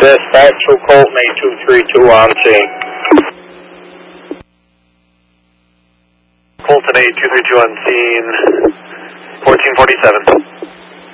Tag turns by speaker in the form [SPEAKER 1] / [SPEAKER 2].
[SPEAKER 1] dispatch to Colton 8232 on scene.
[SPEAKER 2] Colton 8232 on scene, 1447.